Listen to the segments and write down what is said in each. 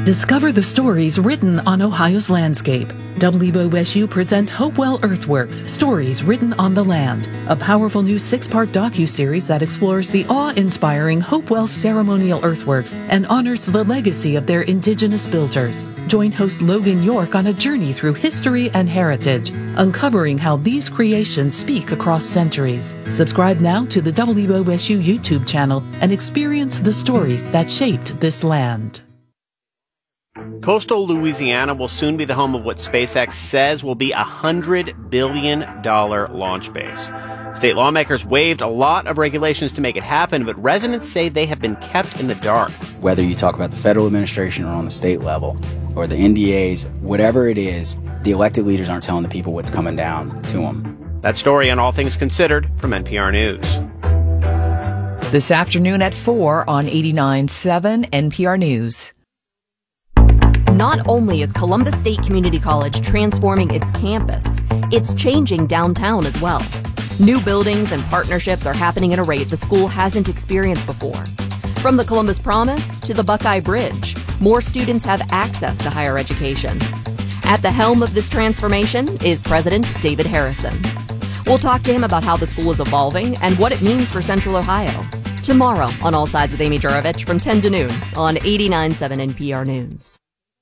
Discover the stories written on Ohio's landscape. WOSU presents Hopewell Earthworks, Stories Written on the Land, a powerful new 6-part docuseries that explores the awe-inspiring Hopewell ceremonial earthworks and honors the legacy of their indigenous builders. Join host Logan York on a journey through history and heritage, uncovering how these creations speak across centuries. Subscribe now to the WOSU YouTube channel and experience the stories that shaped this land. Coastal Louisiana will soon be the home of what SpaceX says will be a $100 billion launch base. State lawmakers waived a lot of regulations to make it happen, but residents say they have been kept in the dark. Whether you talk about the federal administration or on the state level, or the NDAs, whatever it is, the elected leaders aren't telling the people what's coming down to them. That story on All Things Considered from NPR News. This afternoon at 4 on 89.7 NPR News. Not only is Columbus State Community College transforming its campus, it's changing downtown as well. New buildings and partnerships are happening at a rate the school hasn't experienced before. From the Columbus Promise to the Buckeye Bridge, more students have access to higher education. At the helm of this transformation is President David Harrison. We'll talk to him about how the school is evolving and what it means for Central Ohio. Tomorrow on All Sides with Amy Juravich from 10 to noon on 89.7 NPR News.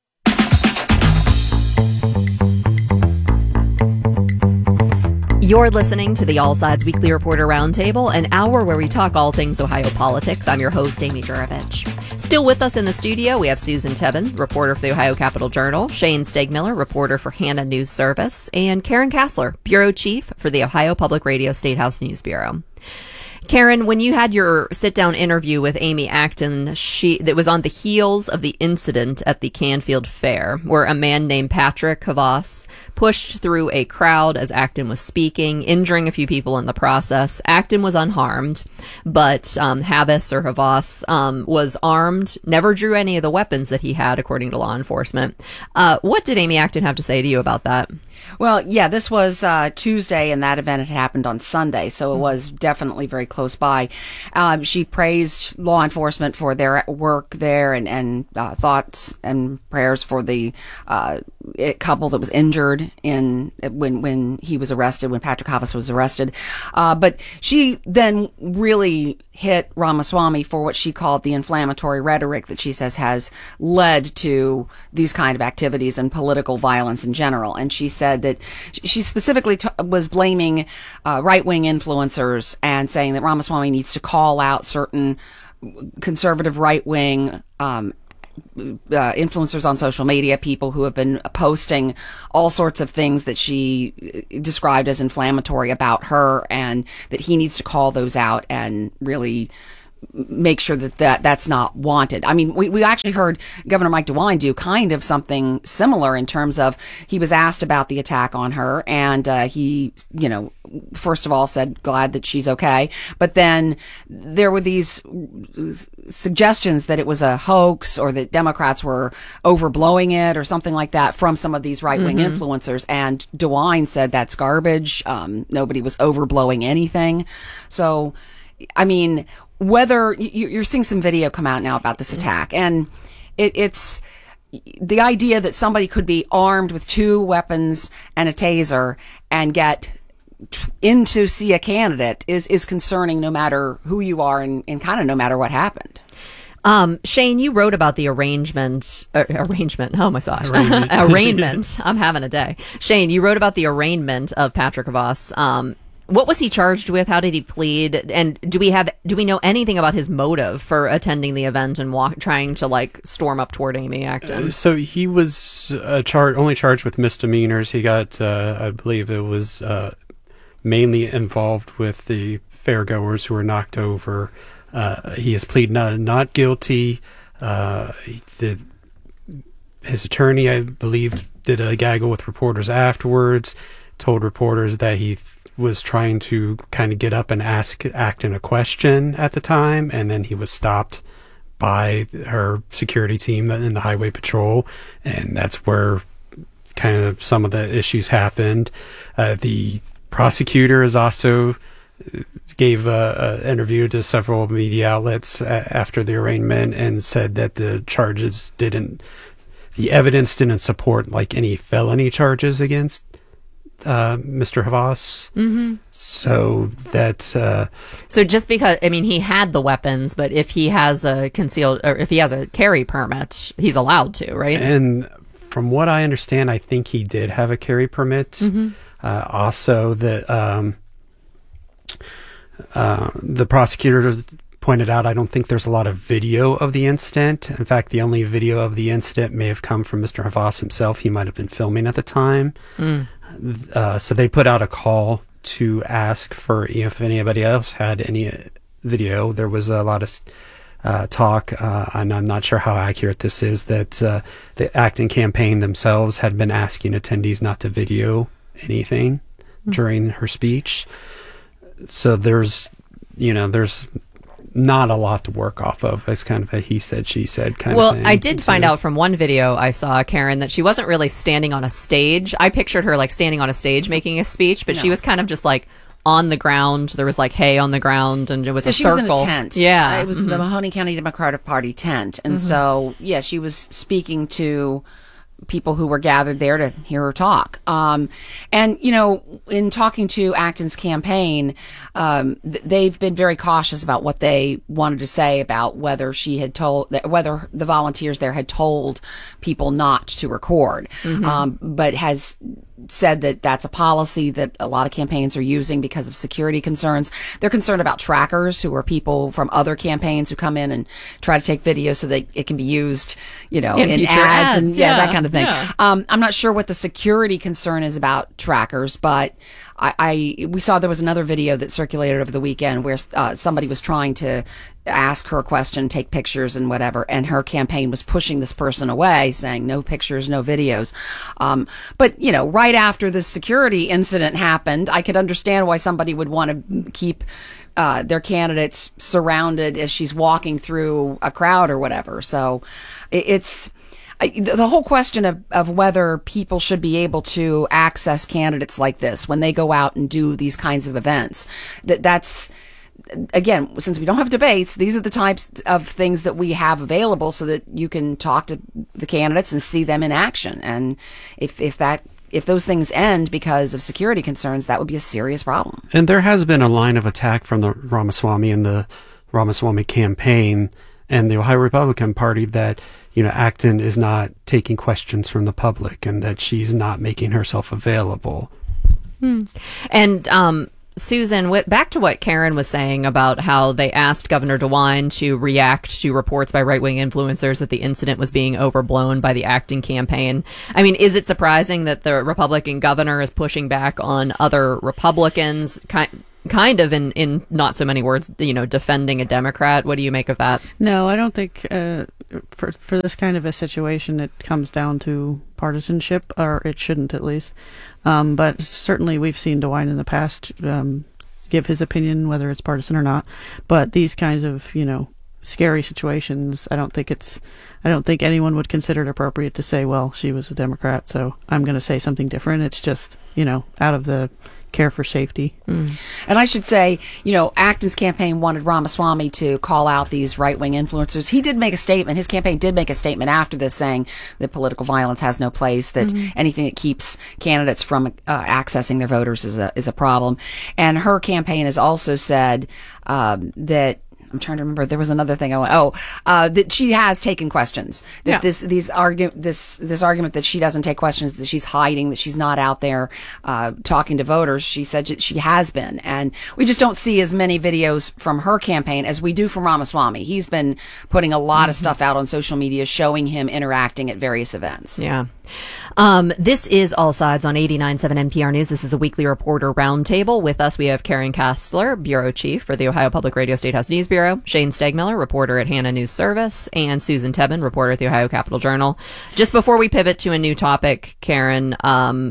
You're listening to the All Sides Weekly Reporter Roundtable, an hour where we talk all things Ohio politics. I'm your host, Amy Juravich. Still with us in the studio, we have Susan Tebben, reporter for the Ohio Capital Journal, Shane Stegmiller, reporter for Hannah News Service, and Karen Kassler, bureau chief for the Ohio Public Radio Statehouse News Bureau. Karen, when you had your sit-down interview with Amy Acton, that was on the heels of the incident at the Canfield Fair, where a man named Patrick Havas pushed through a crowd as Acton was speaking, injuring a few people in the process. Acton was unharmed, but Havas was armed, never drew any of the weapons that he had, according to law enforcement. What did Amy Acton have to say to you about that? Well, yeah, this was Tuesday, and that event had happened on Sunday, so it was definitely very close by. She praised law enforcement for their work there and thoughts and prayers for the couple that was injured when he was arrested, when Patrick Havas was arrested. But she then really hit Ramaswamy for what she called the inflammatory rhetoric that she says has led to these kind of activities and political violence in general. And she said that she specifically was blaming right-wing influencers and saying that Ramaswamy needs to call out certain conservative right-wing influencers on social media, people who have been posting all sorts of things that she described as inflammatory about her, and that he needs to call those out and really make sure that's not wanted. I mean, we actually heard Governor Mike DeWine do kind of something similar in terms of he was asked about the attack on her, and he, first of all said glad that she's okay, but then there were these suggestions that it was a hoax or that Democrats were overblowing it or something like that from some of these right-wing influencers, and DeWine said that's garbage. Nobody was overblowing anything. So, I mean, whether you're seeing some video come out now about this attack, and it's the idea that somebody could be armed with 2 weapons and a taser and get in to see a candidate is concerning, no matter who you are and kind of no matter what happened. Shane, you wrote about the arraignment. Oh my gosh. Arraignment. I'm having a day. Shane, you wrote about the arraignment of Patrick Havas. What was he charged with? How did he plead? And do we know anything about his motive for attending the event and trying to storm up toward Amy Acton? So he was only charged with misdemeanors. He got, I believe it was mainly involved with the fairgoers who were knocked over. He has pleaded not guilty. His attorney, I believe, did a gaggle with reporters afterwards, told reporters that he was trying to kind of get up and ask Acton a question at the time, and then he was stopped by her security team in the highway patrol, and that's where kind of some of the issues happened. The prosecutor has also gave an interview to several media outlets after the arraignment and said that the charges didn't the evidence didn't support like any felony charges against Mr. Havas. Mm-hmm. So that so just because, I mean, he had the weapons, but if he has a concealed, or if he has a carry permit, he's allowed to, right? And from what I understand, I think he did have a carry permit. Mm-hmm. Also, the prosecutor pointed out, I don't think there's a lot of video of the incident. In fact, the only video of the incident may have come from Mr. Havas himself. He might have been filming at the time. So they put out a call to ask for if anybody else had any video. There was a lot of talk, and I'm not sure how accurate this is, that the Acton campaign themselves had been asking attendees not to video anything during her speech. So there's not a lot to work off of. It's kind of a he said, she said kind of thing. Well, I did find out from one video I saw, Karen, that she wasn't really standing on a stage. I pictured her like standing on a stage making a speech, but she was kind of just like on the ground. There was like hay on the ground, and it was a she circle. was in a tent. Yeah. It was the Mahoney County Democratic Party tent. And so, yeah, she was speaking to people who were gathered there to hear her talk. And, in talking to Acton's campaign, they've been very cautious about what they wanted to say about whether whether the volunteers there had told people not to record, but has said that that's a policy that a lot of campaigns are using because of security concerns. They're concerned about trackers, who are people from other campaigns who come in and try to take videos so that it can be used, in future ads and that kind of thing. Yeah. I'm not sure what the security concern is about trackers, but we saw there was another video that circulated over the weekend where somebody was trying to ask her a question, take pictures and whatever, and her campaign was pushing this person away, saying no pictures, no videos. But right after this security incident happened, I could understand why somebody would want to keep their candidates surrounded as she's walking through a crowd or whatever. So it's the whole question of whether people should be able to access candidates like this when they go out and do these kinds of events. That's, again, since we don't have debates, these are the types of things that we have available so that you can talk to the candidates and see them in action. And if those things end because of security concerns, that would be a serious problem. And there has been a line of attack from the Ramaswamy and the Ramaswamy campaign and the Ohio Republican Party that Acton is not taking questions from the public and that she's not making herself available. And Susan, back to what Karen was saying about how they asked Governor DeWine to react to reports by right-wing influencers that the incident was being overblown by the Acton campaign. I mean, is it surprising that the Republican governor is pushing back on other Republicans, kind of in not so many words, defending a Democrat? What do you make of that? No, I don't think for this kind of a situation it comes down to partisanship, or it shouldn't, at least. But certainly we've seen DeWine in the past give his opinion, whether it's partisan or not. But these kinds of, scary situations, I don't think anyone would consider it appropriate to say, well, she was a Democrat, so I'm going to say something different. It's just, out of the care for safety. And I should say, Acton's campaign wanted Ramaswamy to call out these right-wing influencers. He did make a statement. His campaign did make a statement after this saying that political violence has no place, that anything that keeps candidates from accessing their voters is a problem. And her campaign has also said that, I'm trying to remember, there was another thing that she has taken questions. That this argument that she doesn't take questions, that she's hiding, that she's not out there talking to voters. She said she has been, and we just don't see as many videos from her campaign as we do from Ramaswamy. He's been putting a lot of stuff out on social media showing him interacting at various events. Yeah. This is All Sides on 89.7 NPR News. This is a weekly reporter roundtable. With us, we have Karen Kastler, bureau chief for the Ohio Public Radio Statehouse News Bureau, Shane Stegmiller, reporter at Hannah News Service, and Susan Tebben, reporter at the Ohio Capital Journal. Just before we pivot to a new topic, Karen,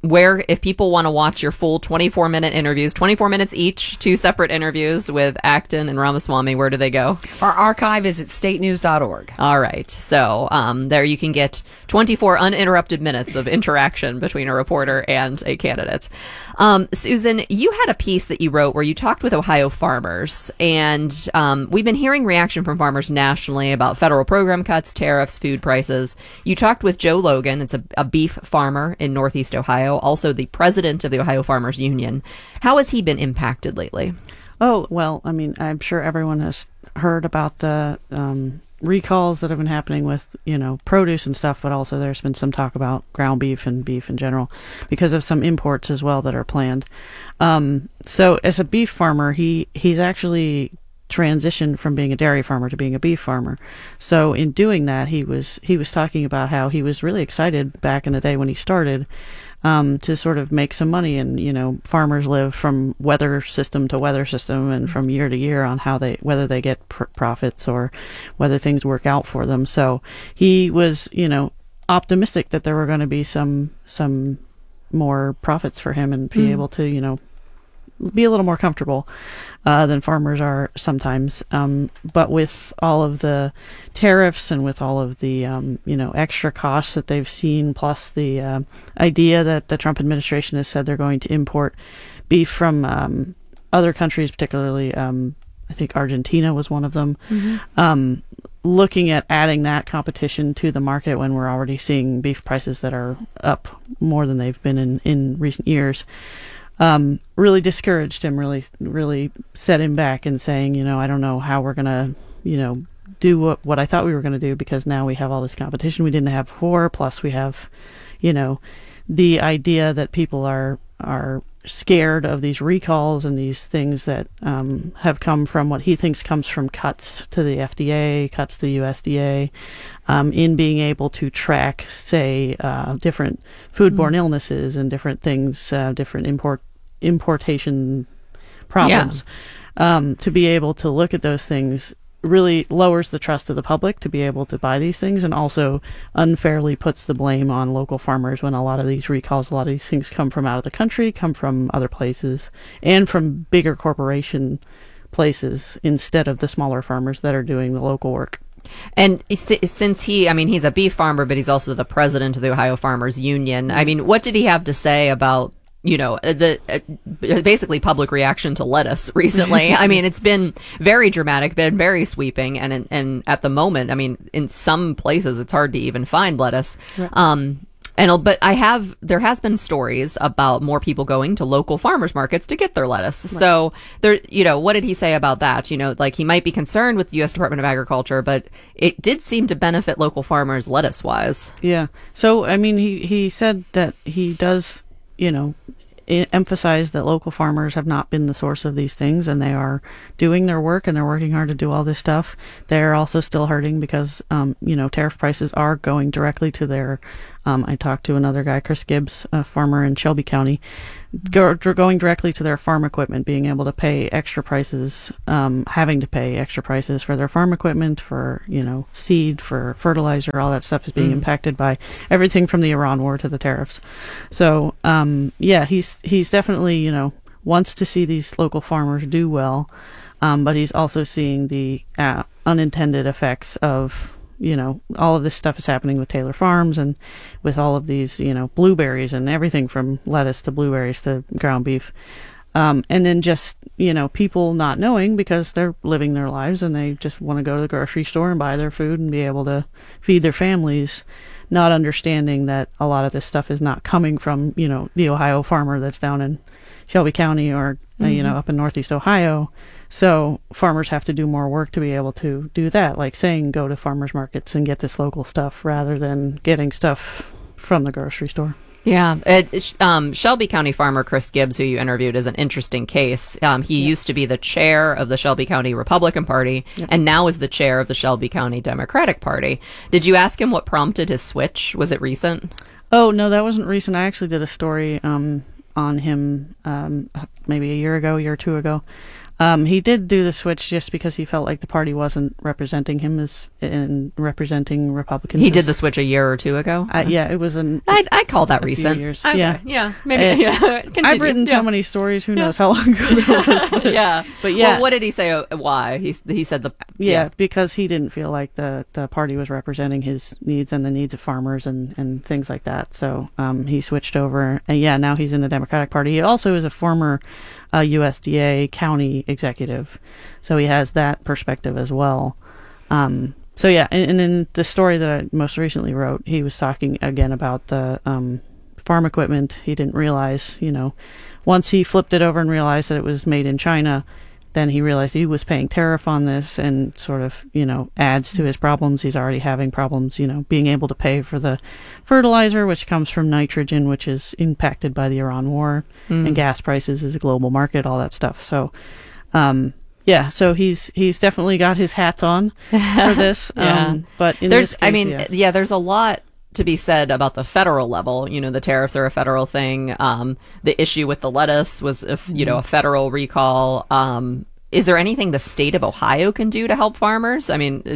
where, if people want to watch your full 24-minute interviews, 24 minutes each, 2 separate interviews with Acton and Ramaswamy, where do they go? Our archive is at statenews.org. All right. So there you can get 24 uninterrupted minutes of interaction between a reporter and a candidate. Susan, you had a piece that you wrote where you talked with Ohio farmers, and we've been hearing reaction from farmers nationally about federal program cuts, tariffs, food prices. You talked with Joe Logan. It's a beef farmer in Northeast Ohio, also the president of the Ohio Farmers Union. How has he been impacted lately? Oh, well, I mean, I'm sure everyone has heard about the recalls that have been happening with, produce and stuff, but also there's been some talk about ground beef and beef in general because of some imports as well that are planned. So as a beef farmer, he's actually transitioned from being a dairy farmer to being a beef farmer. So in doing that, he was talking about how he was really excited back in the day when he started to sort of make some money. And, farmers live from weather system to weather system and from year to year on whether they get profits or whether things work out for them. So he was, optimistic that there were going to be some more profits for him and be able to, be a little more comfortable than farmers are sometimes. But with all of the tariffs and with all of the, extra costs that they've seen, plus the idea that the Trump administration has said they're going to import beef from other countries, particularly, I think Argentina was one of them, looking at adding that competition to the market when we're already seeing beef prices that are up more than they've been in recent years. Really discouraged him, really set him back and saying, I don't know how we're going to, do what I thought we were going to do because now we have all this competition we didn't have before. Plus we have, the idea that people are scared of these recalls and these things that have come from what he thinks comes from cuts to the FDA, cuts to the USDA, in being able to track, say, different foodborne illnesses and different things, different importation problems. To be able to look at those things really lowers the trust of the public to be able to buy these things, and also unfairly puts the blame on local farmers when a lot of these recalls, a lot of these things come from out of the country, come from other places, and from bigger corporation places instead of the smaller farmers that are doing the local work. And since he's a beef farmer, but he's also the president of the Ohio Farmers Union. I mean, what did he have to say about the basically public reaction to lettuce recently? I mean, it's been very dramatic, been very sweeping, and at the moment, I mean, in some places it's hard to even find lettuce. Right. But there has been stories about more people going to local farmers markets to get their lettuce. Right. So there, what did he say about that? Like he might be concerned with the U.S. Department of Agriculture, but it did seem to benefit local farmers lettuce wise. Yeah. So, I mean, he said that he does, emphasize that local farmers have not been the source of these things, and they are doing their work and they're working hard to do all this stuff. They're also still hurting because, tariff prices are going directly to their, I talked to another guy, Chris Gibbs, a farmer in Shelby County, going directly to their farm equipment, being able to pay extra prices, having to pay extra prices for their farm equipment, for, seed, for fertilizer, all that stuff is being impacted by everything from the Iran war to the tariffs. So, he's definitely, wants to see these local farmers do well, but he's also seeing the unintended effects of, all of this stuff is happening with Taylor Farms and with all of these, blueberries and everything from lettuce to blueberries to ground beef. And then just, people not knowing because they're living their lives and they just want to go to the grocery store and buy their food and be able to feed their families, not understanding that a lot of this stuff is not coming from, the Ohio farmer that's down in Shelby County or, up in Northeast Ohio. So farmers have to do more work to be able to do that, like saying go to farmers markets and get this local stuff rather than getting stuff from the grocery store. Yeah. Shelby County farmer Chris Gibbs, who you interviewed, is an interesting case. He used to be the chair of the Shelby County Republican Party and now is the chair of the Shelby County Democratic Party. Did you ask him what prompted his switch? Was it recent? Oh, no, that wasn't recent. I actually did a story on him maybe a year or two ago. He did do the switch just because he felt like the party wasn't representing him as in representing Republicans. He did the switch a year or two ago. Yeah, it was I call that a few recent. years. Okay. Yeah, maybe. I've written so many stories. Who knows how long ago that was? But, yeah, but yeah. Well, what did he say? Why he said the because he didn't feel like the party was representing his needs and the needs of farmers and things like that. So he switched over, and now he's in the Democratic Party. He also is a former USDA county executive, so he has that perspective as well. So yeah, and in the story that I most recently wrote, he was talking again about the farm equipment. He didn't realize, once he flipped it over and realized that it was made in China, then he realized he was paying tariff on this, and sort of, adds to his problems. He's already having problems, being able to pay for the fertilizer, which comes from nitrogen, which is impacted by the Iran war, and gas prices is a global market, all that stuff. So, so he's definitely got his hats on for this. But in this case, there's a lot to be said about the federal level. The tariffs are a federal thing. The issue with the lettuce was, a federal recall. Is there anything the state of Ohio can do to help farmers? I mean,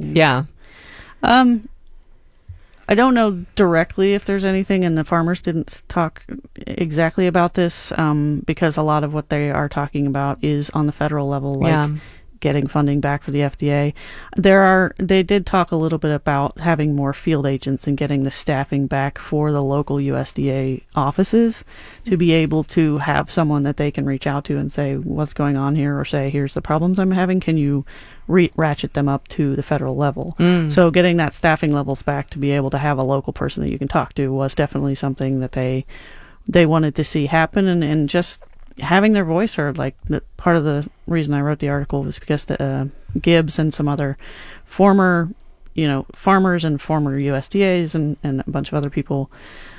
I don't know directly if there's anything, and the farmers didn't talk exactly about this, because a lot of what they are talking about is on the federal level, getting funding back for the FDA. They did talk a little bit about having more field agents and getting the staffing back for the local USDA offices to be able to have someone that they can reach out to and say, what's going on here, or say, here's the problems I'm having. Can you ratchet them up to the federal level? So getting that staffing levels back to be able to have a local person that you can talk to was definitely something that they wanted to see happen, and just having their voice heard. Like, part of the reason I wrote the article was because the Gibbs and some other former, farmers and former USDAs and a bunch of other people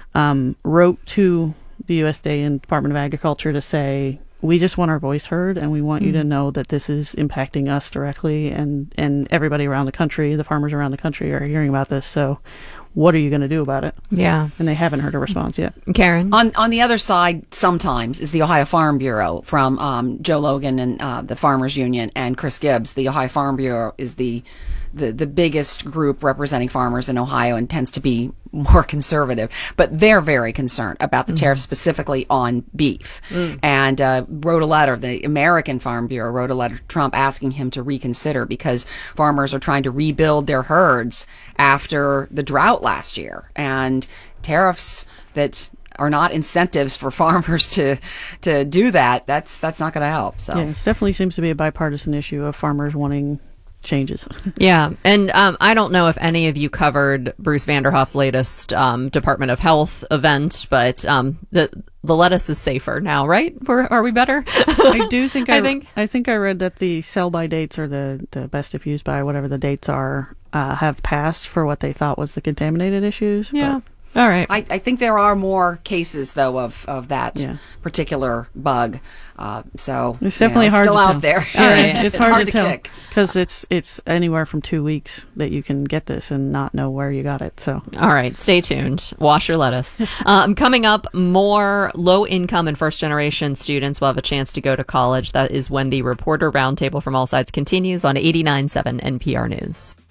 wrote to the USDA and Department of Agriculture to say, we just want our voice heard, and we want you to know that this is impacting us directly, and everybody around the country, the farmers around the country, are hearing about this. So what are you going to do about it? Yeah. And they haven't heard a response yet. Karen? On the other side, sometimes, is the Ohio Farm Bureau from Joe Logan and the Farmers Union and Chris Gibbs. The Ohio Farm Bureau is the biggest group representing farmers in Ohio and tends to be more conservative, but they're very concerned about the tariffs specifically on beef, and wrote a letter. The American Farm Bureau wrote a letter to Trump asking him to reconsider, because farmers are trying to rebuild their herds after the drought last year, and tariffs that are not incentives for farmers to do that, that's not going to help. So it definitely seems to be a bipartisan issue of farmers wanting changes. Yeah. And I don't know if any of you covered Bruce Vanderhoff's latest Department of Health event, but the lettuce is safer now, right? Are we better? I do think I think I read that the sell-by dates, or the best if used by, whatever the dates are, have passed for what they thought was the contaminated issues. Yeah. All right. I think there are more cases, though, of that particular bug. So it's definitely hard still to out tell. there. All right. It's hard to tell, kick, because it's anywhere from 2 weeks that you can get this and not know where you got it. So all right, stay tuned. Wash your lettuce. Coming up, more low-income and first-generation students will have a chance to go to college. That is when the Reporter Roundtable from All Sides continues on 89.7 NPR News.